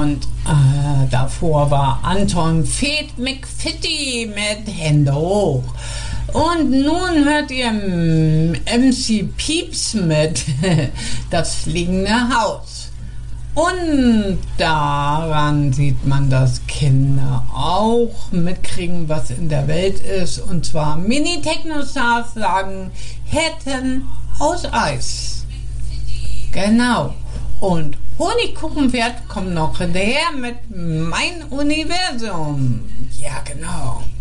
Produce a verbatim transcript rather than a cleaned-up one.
Und äh, davor war Anton Fed McFitty mit Hände hoch. Und nun hört ihr M C Pieps mit Das fliegende Haus. Und daran sieht man, dass Kinder auch mitkriegen, was in der Welt ist. Und zwar Mini-Techno-Stars sagen, Hätten aus Eis. Genau. Und Honigkuchenpferd kommt noch hinterher mit Mein Universum. Ja, genau.